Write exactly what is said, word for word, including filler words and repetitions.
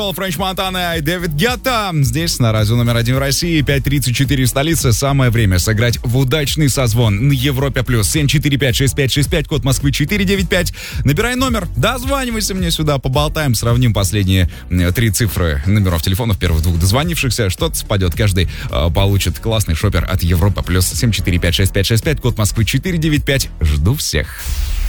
Френч Монтана и Дэвид Гетта. Здесь на радио номер один в России, пять тридцать четыре в столице. Самое время сыграть в удачный созвон на Европе плюс. семь четыре пять шесть пять шесть пять, код Москвы четыре девять пять. Набирай номер, дозванивайся мне сюда, поболтаем, сравним последние три цифры номеров телефонов первых двух дозвонившихся. Что-то совпадет, каждый э, получит классный шопер от Европа плюс. семь четыре пять шесть пять шесть пять, код Москвы четыре девять пять. Жду всех.